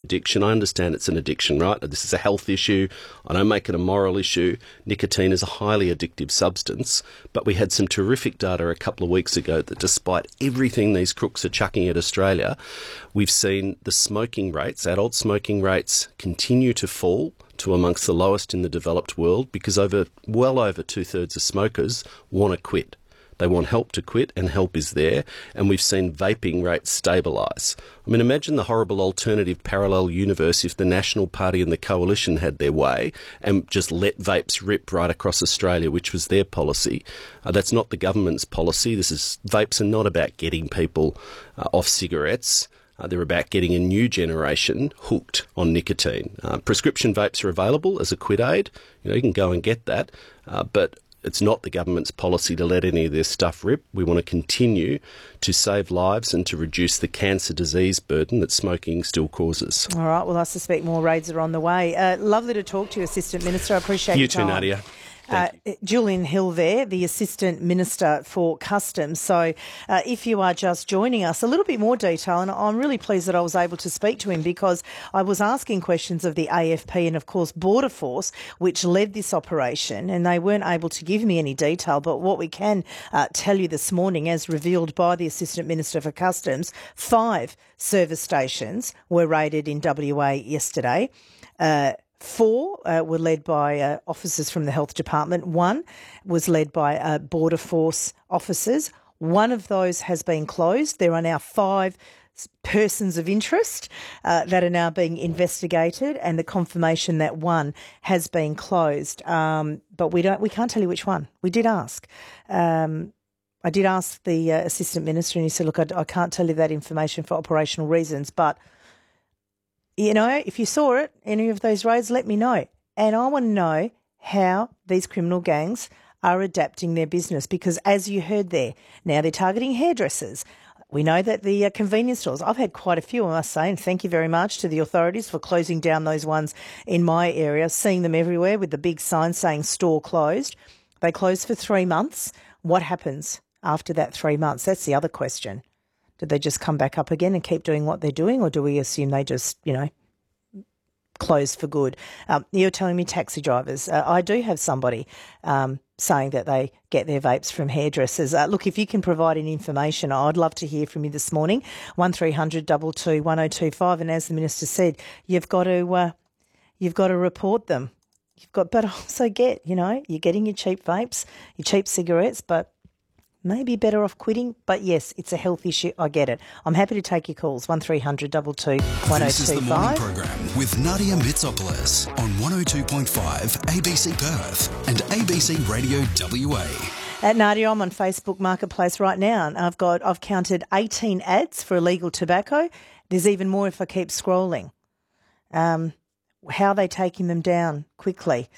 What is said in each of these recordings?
addiction. I understand it's an addiction, right? This is a health issue. I don't make it a moral issue. Nicotine is a highly addictive substance, but we had some terrific data a couple of weeks ago that despite everything these crooks are chucking at Australia, we've seen the smoking rates, adult smoking rates, continue to fall to amongst the lowest in the developed world because well over two-thirds of smokers want to quit. They want help to quit, and help is there, and we've seen vaping rates stabilise. I mean, imagine the horrible alternative parallel universe if the National Party and the Coalition had their way and just let vapes rip right across Australia, which was their policy. That's not the government's policy. Vapes are not about getting people off cigarettes. They're about getting a new generation hooked on nicotine. Prescription vapes are available as a quit aid. You can go and get that, but it's not the government's policy to let any of this stuff rip. We want to continue to save lives and to reduce the cancer disease burden that smoking still causes. All right, well, I suspect more raids are on the way. Lovely to talk to you, Assistant Minister. I appreciate your time. You too, Nadia. Julian Hill there, the Assistant Minister for Customs. So if you are just joining us, a little bit more detail, and I'm really pleased that I was able to speak to him because I was asking questions of the AFP and, of course, Border Force, which led this operation, and they weren't able to give me any detail. But what we can tell you this morning, as revealed by the Assistant Minister for Customs, 5 service stations were raided in WA yesterday. 4 were led by officers from the Health Department. 1 was led by Border Force officers. 1 of those has been closed. There are now 5 persons of interest that are now being investigated, and the confirmation that 1 has been closed. But we can't tell you which one. We did ask. I did ask the Assistant Minister, and he said, look, I can't tell you that information for operational reasons, but if you saw it, any of those raids, let me know. And I want to know how these criminal gangs are adapting their business because, as you heard there, now they're targeting hairdressers. We know that the convenience stores, I've had quite a few, I must say, and thank you very much to the authorities for closing down those ones in my area, seeing them everywhere with the big sign saying store closed. They closed for 3 months. What happens after that 3 months? That's the other question. Did they just come back up again and keep doing what they're doing, or do we assume they just, closed for good? You're telling me taxi drivers. I do have somebody saying that they get their vapes from hairdressers. Look, if you can provide any information, I'd love to hear from you this morning. 1300 22 1025. And as the Minister said, you've got to report them. But also you're getting your cheap vapes, your cheap cigarettes, but maybe better off quitting. But yes, it's a health issue. I get it. I'm happy to take your calls. 1300 22 1025. This is the morning program with Nadia Mitsopoulos on 102.5 ABC Perth and ABC Radio WA. At Nadia, I'm on Facebook Marketplace right now, and I've counted 18 ads for illegal tobacco. There's even more if I keep scrolling. How are they taking them down quickly?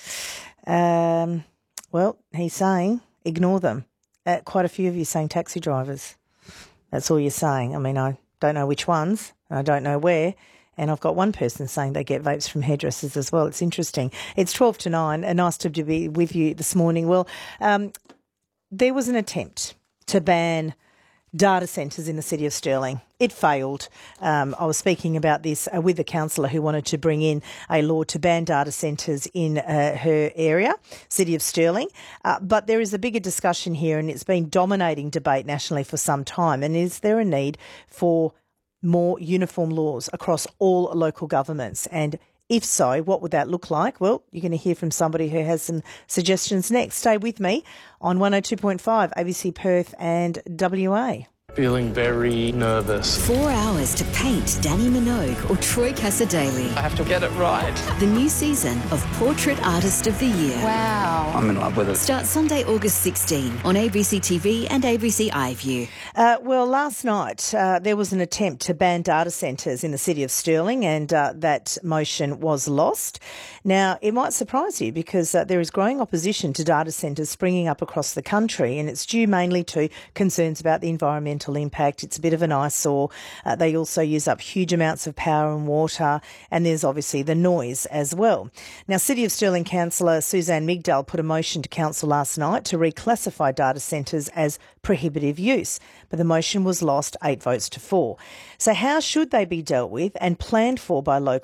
Well, he's saying ignore them. Quite a few of you saying taxi drivers. That's all you're saying. I mean, I don't know which ones, and I don't know where. And I've got one person saying they get vapes from hairdressers as well. It's interesting. It's 12 to 9, and nice to be with you this morning. Well, there was an attempt to ban data centres in the city of Stirling. It failed. I was speaking about this with a councillor who wanted to bring in a law to ban data centres in her area, city of Stirling. But there is a bigger discussion here, and it's been dominating debate nationally for some time. And is there a need for more uniform laws across all local governments? And if so, what would that look like? Well, you're going to hear from somebody who has some suggestions next. Stay with me on 102.5 ABC Perth and WA. Feeling very nervous. 4 hours to paint Danny Minogue or Troy Cassadaly. I have to get it right. The new season of Portrait Artist of the Year. Wow. I'm in love with it. Starts Sunday, August 16 on ABC TV and ABC iView. Well, last night there was an attempt to ban data centres in the city of Stirling, and that motion was lost. Now, it might surprise you because there is growing opposition to data centres springing up across the country, and it's due mainly to concerns about the environmental impact. It's a bit of an eyesore. They also use up huge amounts of power and water, and there's obviously the noise as well. Now, City of Stirling Councillor Suzanne Migdal put a motion to Council last night to reclassify data centres as prohibitive use, but the motion was lost 8 votes to 4. So how should they be dealt with and planned for by local